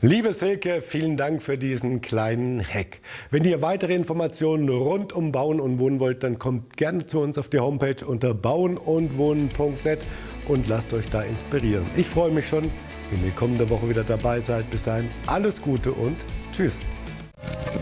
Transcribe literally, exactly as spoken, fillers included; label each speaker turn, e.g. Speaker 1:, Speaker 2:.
Speaker 1: Liebe Silke, vielen Dank für diesen kleinen Hack. Wenn ihr weitere Informationen rund um Bauen und Wohnen wollt, dann kommt gerne zu uns auf die Homepage unter bauen und wohnen punkt net und lasst euch da inspirieren. Ich freue mich schon, wenn ihr kommende Woche wieder dabei seid. Bis dahin alles Gute und tschüss.